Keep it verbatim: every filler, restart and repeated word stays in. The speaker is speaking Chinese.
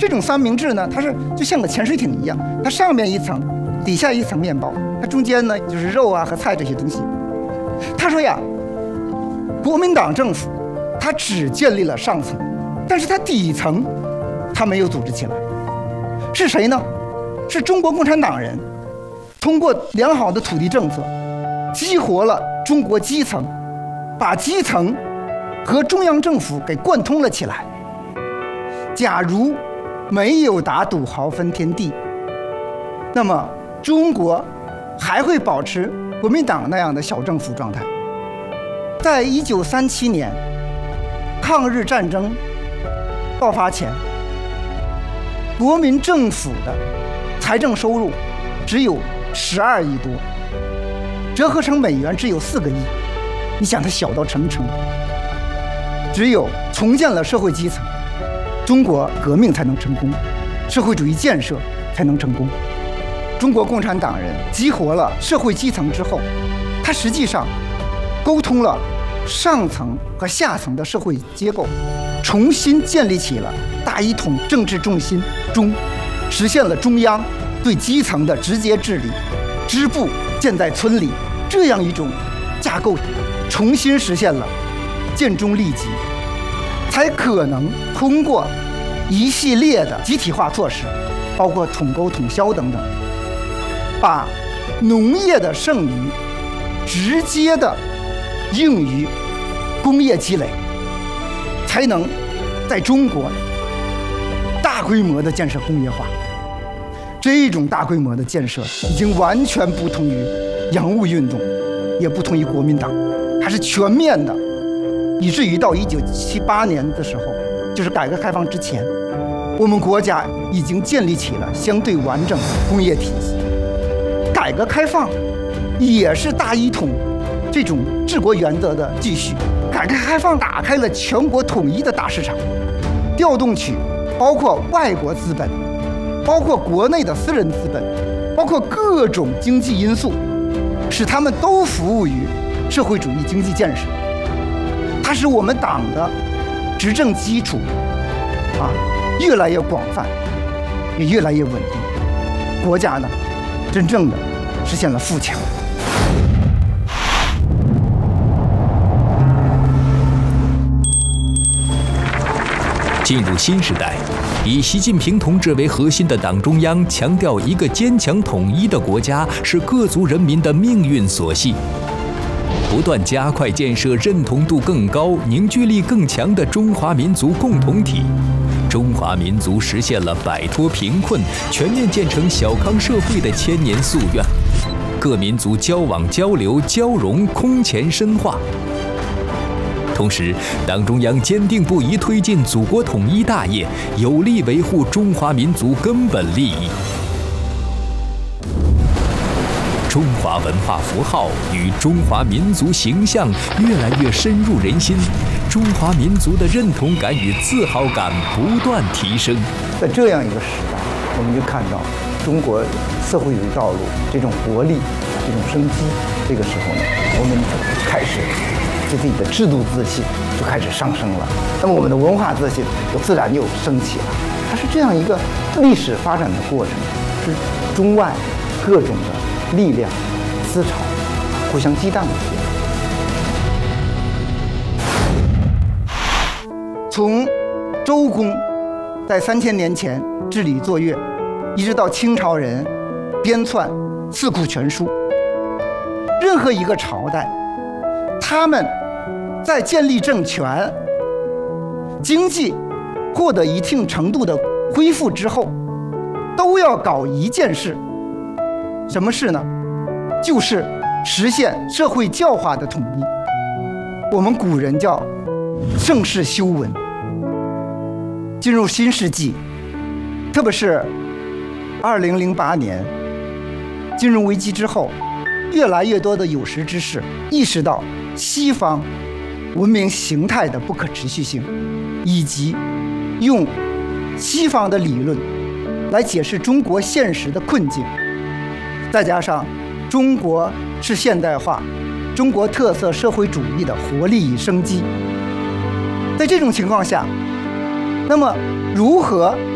这种三明治呢，它是就像个潜水艇一样，它上面一层，底下一层面包，它中间呢就是肉啊和菜这些东西。他说呀，国民党政府它只建立了上层，但是它底层它没有组织起来。是谁呢？是中国共产党人通过良好的土地政策，激活了中国基层，把基层和中央政府给贯通了起来。假如没有打土豪分天地，那么中国还会保持国民党那样的小政府状态。在一九三七年抗日战争爆发前，国民政府的财政收入只有十二亿多，折合成美元只有四个亿。你想它小到什么程度？只有重建了社会基层，中国革命才能成功，社会主义建设才能成功。中国共产党人激活了社会基层之后，它实际上沟通了上层和下层的社会结构，重新建立起了大一统政治重心中，实现了中央对基层的直接治理，支部建在村里这样一种架构，重新实现了建中立集，才可能通过一系列的集体化措施，包括统购统销等等，把农业的剩余直接的用于工业积累，才能在中国大规模的建设工业化。这种大规模的建设已经完全不同于洋务运动，也不同于国民党，它是全面的，以至于到一九七八年的时候，就是改革开放之前，我们国家已经建立起了相对完整的工业体系。改革开放也是大一统这种治国原则的继续。改革开放打开了全国统一的大市场，调动起包括外国资本，包括国内的私人资本，包括各种经济因素，使他们都服务于社会主义经济建设。它使我们党的执政基础啊越来越广泛，也越来越稳定，国家呢真正的实现了富强。 进入新时代，以习近平同志为核心的党中央强调，一个坚强统一的国家是各族人民的命运所系，不断加快建设认同度更高、凝聚力更强的中华民族共同体。中华民族实现了摆脱贫困、全面建成小康社会的千年夙愿，各民族交往交流交融空前深化。同时，党中央坚定不移推进祖国统一大业，有力维护中华民族根本利益。中华文化符号与中华民族形象越来越深入人心，中华民族的认同感与自豪感不断提升。 在这样一个时代，我们就看到中国社会主义道路这种活力、这种生机。这个时候呢，我们开始对自己的制度自信就开始上升了，那么我们的文化自信就自然又升起了。它是这样一个历史发展的过程，是中外各种的力量、思潮互相激荡的过程。从周公在三千年前治理作乐，一直到清朝人编纂《四库全书》，任何一个朝代，他们在建立政权、经济获得一定程度的恢复之后，都要搞一件事，什么事呢？就是实现社会教化的统一。我们古人叫盛世修文。进入新世纪，特别是二零零八年金融危机之后，越来越多的有识之士意识到西方文明形态的不可持续性，以及用西方的理论来解释中国现实的困境。再加上中国是现代化、中国特色社会主义的活力与生机，在这种情况下，那么如何